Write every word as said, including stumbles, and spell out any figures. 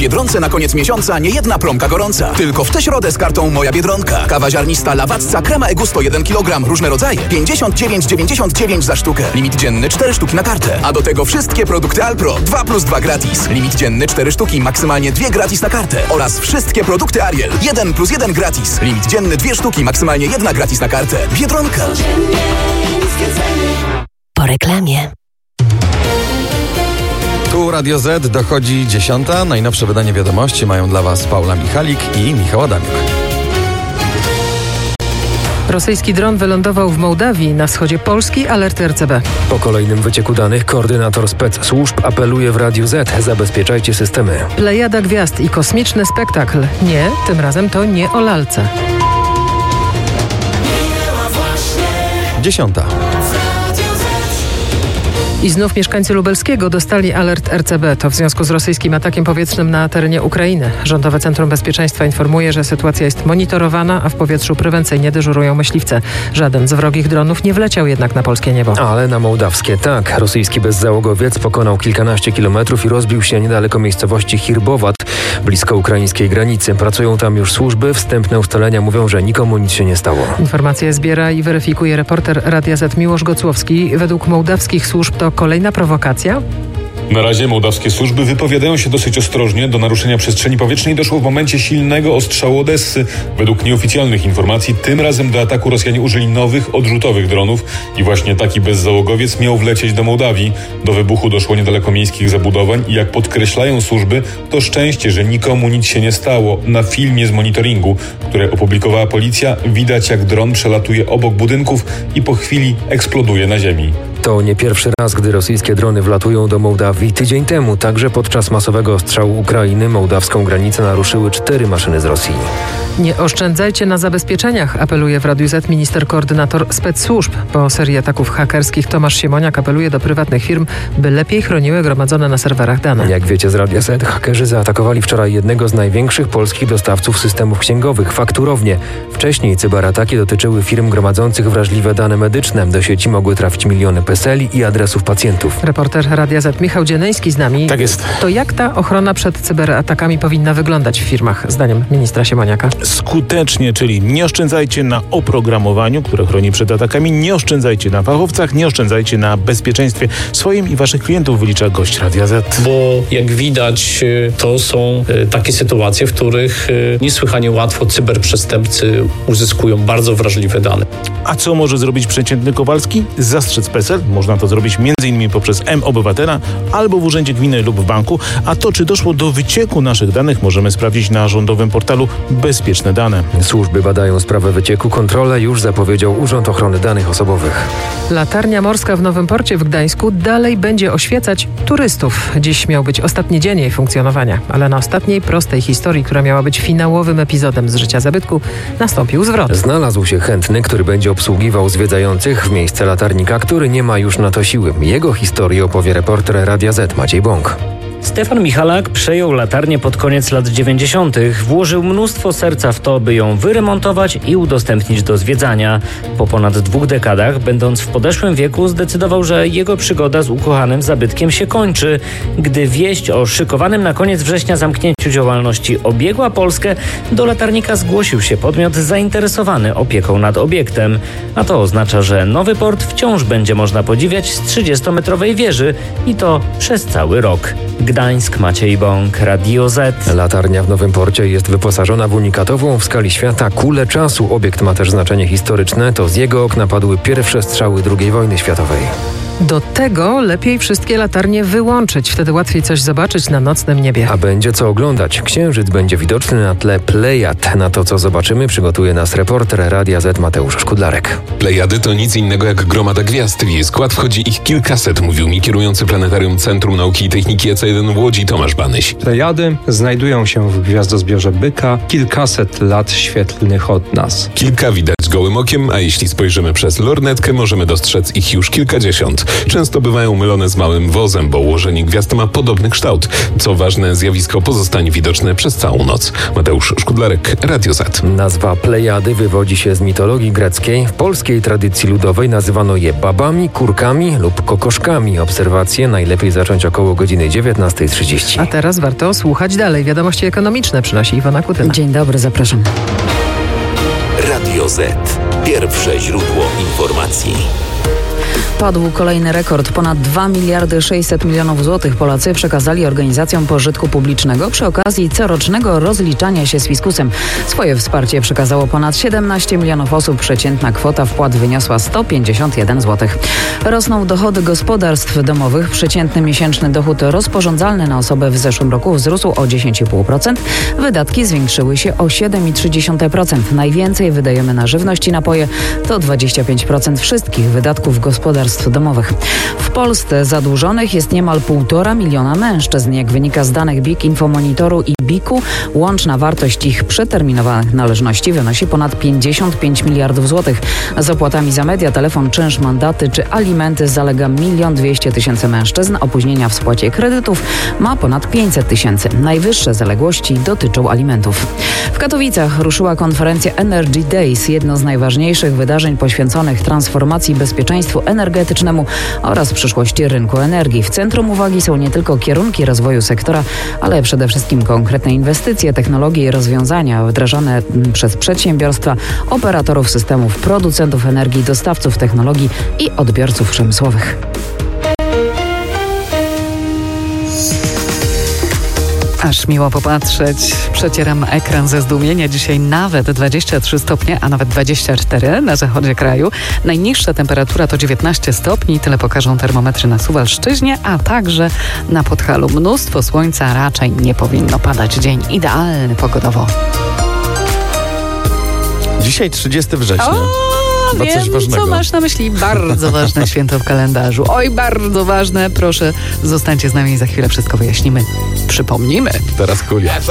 Biedronce na koniec miesiąca nie jedna promka gorąca. Tylko w tę środę z kartą Moja Biedronka. Kawa ziarnista Lawacca Crema Egusto jeden kilogram. Różne rodzaje. pięćdziesiąt dziewięć dziewięćdziesiąt dziewięć za sztukę. Limit dzienny cztery sztuki na kartę. A do tego wszystkie produkty Alpro. dwa plus dwa gratis. Limit dzienny cztery sztuki. Maksymalnie dwie gratis na kartę. Oraz wszystkie produkty Ariel. jeden plus jeden gratis. Limit dzienny dwie sztuki. Maksymalnie jedna gratis na kartę. Biedronka. Po reklamie. Tu Radio Z, dochodzi dziesiąta. Najnowsze wydanie wiadomości mają dla Was Paula Michalik i Michał Adamiuk. Rosyjski dron wylądował w Mołdawii, na wschodzie Polski. Alert R C B. Po kolejnym wycieku danych koordynator spec-służb apeluje w Radiu Z. Zabezpieczajcie systemy. Plejada gwiazd i kosmiczny spektakl. Nie, tym razem to nie o lalce. Dziesiąta. I znów mieszkańcy Lubelskiego dostali alert R C B. To w związku z rosyjskim atakiem powietrznym na terenie Ukrainy. Rządowe Centrum Bezpieczeństwa informuje, że sytuacja jest monitorowana, a w powietrzu prewencyjnie dyżurują myśliwce. Żaden z wrogich dronów nie wleciał jednak na polskie niebo. Ale na mołdawskie tak. Rosyjski bezzałogowiec pokonał kilkanaście kilometrów i rozbił się niedaleko miejscowości Hirbowat, blisko ukraińskiej granicy. Pracują tam już służby. Wstępne ustalenia mówią, że nikomu nic się nie stało. Informacje zbiera i weryfikuje reporter Radia Z Miłosz Gocłowski. Według mołdawskich służb to kolejna prowokacja? Na razie mołdawskie służby wypowiadają się dosyć ostrożnie. Do naruszenia przestrzeni powietrznej doszło w momencie silnego ostrzału Odessy. Według nieoficjalnych informacji tym razem do ataku Rosjanie użyli nowych, odrzutowych dronów i właśnie taki bezzałogowiec miał wlecieć do Mołdawii. Do wybuchu doszło niedaleko miejskich zabudowań i jak podkreślają służby, to szczęście, że nikomu nic się nie stało. Na filmie z monitoringu, które opublikowała policja, widać jak dron przelatuje obok budynków i po chwili eksploduje na ziemi. To nie pierwszy raz, gdy rosyjskie drony wlatują do Mołdawii. Tydzień temu, także podczas masowego ostrzału Ukrainy, mołdawską granicę naruszyły cztery maszyny z Rosji. Nie oszczędzajcie na zabezpieczeniach, apeluje w Radiu Z minister koordynator spec-służb. Po serii ataków hakerskich Tomasz Siemoniak apeluje do prywatnych firm, by lepiej chroniły gromadzone na serwerach dane. Jak wiecie z Radia Z, hakerzy zaatakowali wczoraj jednego z największych polskich dostawców systemów księgowych, Fakturownię. Wcześniej cyberataki dotyczyły firm gromadzących wrażliwe dane medyczne. Do sieci mogły trafić miliony PESEL-i i adresów pacjentów. Reporter Radia Z Michał Dzieneński z nami. Tak jest. To jak ta ochrona przed cyberatakami powinna wyglądać w firmach, zdaniem ministra Siemoniaka? Skutecznie, czyli nie oszczędzajcie na oprogramowaniu, które chroni przed atakami, nie oszczędzajcie na fachowcach, nie oszczędzajcie na bezpieczeństwie swoim i waszych klientów, wylicza gość Radia Z. Bo jak widać, to są takie sytuacje, w których niesłychanie łatwo cyberprzestępcy uzyskują bardzo wrażliwe dane. A co może zrobić przeciętny Kowalski? Zastrzec PESEL. Można to zrobić m.in. poprzez M-Obywatela albo w urzędzie gminy lub w banku. A to, czy doszło do wycieku naszych danych, możemy sprawdzić na rządowym portalu Bezpieczne Dane. Służby badają sprawę wycieku. Kontrolę już zapowiedział Urząd Ochrony Danych Osobowych. Latarnia morska w Nowym Porcie w Gdańsku dalej będzie oświecać turystów. Dziś miał być ostatni dzień jej funkcjonowania, ale na ostatniej prostej historii, która miała być finałowym epizodem z życia zabytku, nastąpił zwrot. Znalazł się chętny, który będzie obsługiwał zwiedzających w miejsce latarnika, który nie ma już na to siły. Jego historię opowie reporter Radia Z Maciej Bąk. Stefan Michalak przejął latarnię pod koniec lat dziewięćdziesiątych. Włożył mnóstwo serca w to, by ją wyremontować i udostępnić do zwiedzania. Po ponad dwóch dekadach, będąc w podeszłym wieku, zdecydował, że jego przygoda z ukochanym zabytkiem się kończy. Gdy wieść o szykowanym na koniec września zamknięciu działalności obiegła Polskę, do latarnika zgłosił się podmiot zainteresowany opieką nad obiektem. A to oznacza, że Nowy Port wciąż będzie można podziwiać z trzydziestometrowej wieży i to przez cały rok. Gdańsk, Maciej Bąk, Radio Z. Latarnia w Nowym Porcie jest wyposażona w unikatową w skali świata kulę czasu. Obiekt ma też znaczenie historyczne. To z jego okna padły pierwsze strzały drugiej wojny światowej. Do tego lepiej wszystkie latarnie wyłączyć, wtedy łatwiej coś zobaczyć na nocnym niebie. A będzie co oglądać. Księżyc będzie widoczny na tle Plejad. Na to, co zobaczymy, przygotuje nas reporter Radia Z Mateusz Szkudlarek. Plejady to nic innego jak gromada gwiazd. W jej skład wchodzi ich kilkaset, mówił mi kierujący Planetarium Centrum Nauki i Techniki E C jeden w Łodzi Tomasz Banyś. Plejady znajdują się w gwiazdozbiorze Byka kilkaset lat świetlnych od nas. Kilka widać gołym okiem, a jeśli spojrzymy przez lornetkę, możemy dostrzec ich już kilkadziesiąt. gwiazd. Często bywają mylone z małym wozem, bo ułożenie gwiazd ma podobny kształt. Co ważne, zjawisko pozostanie widoczne przez całą noc. Mateusz Szkudlarek, Radio Z. Nazwa Plejady wywodzi się z mitologii greckiej. W polskiej tradycji ludowej nazywano je babami, kurkami lub kokoszkami. Obserwacje najlepiej zacząć około godziny dziewiętnasta trzydzieści. A teraz warto słuchać dalej. Wiadomości ekonomiczne przynosi Iwona Kutyna. Dzień dobry, zapraszam. Radio Z. Pierwsze źródło informacji. Padł kolejny rekord. Ponad dwa miliardy sześćset milionów złotych Polacy przekazali organizacjom pożytku publicznego przy okazji corocznego rozliczania się z fiskusem. Swoje wsparcie przekazało ponad siedemnaście milionów osób. Przeciętna kwota wpłat wyniosła sto pięćdziesiąt jeden złotych. Rosną dochody gospodarstw domowych. Przeciętny miesięczny dochód rozporządzalny na osobę w zeszłym roku wzrósł o dziesięć i pół procent. Wydatki zwiększyły się o siedem i trzy dziesiąte procent. Najwięcej wydajemy na żywność i napoje. To dwadzieścia pięć procent wszystkich wydatków gospodarstw domowych. W Polsce zadłużonych jest niemal półtora miliona mężczyzn. Jak wynika z danych B I K, Infomonitoru i B I K-u, łączna wartość ich przeterminowanych należności wynosi ponad pięćdziesiąt pięć miliardów złotych. Z opłatami za media, telefon, czynsz, mandaty czy alimenty zalega milion dwieście tysięcy mężczyzn. Opóźnienia w spłacie kredytów ma ponad pięćset tysięcy. Najwyższe zaległości dotyczą alimentów. W Katowicach ruszyła konferencja Energy Days, jedno z najważniejszych wydarzeń poświęconych transformacji i bezpieczeństwu energetycznemu oraz przyszłości rynku energii. W centrum uwagi są nie tylko kierunki rozwoju sektora, ale przede wszystkim konkretne inwestycje, technologie i rozwiązania wdrażane przez przedsiębiorstwa, operatorów systemów, producentów energii, dostawców technologii i odbiorców przemysłowych. Aż miło popatrzeć. Przecieram ekran ze zdumienia. Dzisiaj nawet dwadzieścia trzy stopnie, a nawet dwadzieścia cztery na zachodzie kraju. Najniższa temperatura to dziewiętnaście stopni. Tyle pokażą termometry na Suwalszczyźnie, a także na Podhalu. Mnóstwo słońca, raczej nie powinno padać. Dzień idealny pogodowo. Dzisiaj trzydziestego września. O! Chyba Wiem, coś ważnego. co masz na myśli. Bardzo ważne święto w kalendarzu. Oj, bardzo ważne. Proszę, zostańcie z nami i za chwilę wszystko wyjaśnimy. Przypomnimy. Teraz Kulia.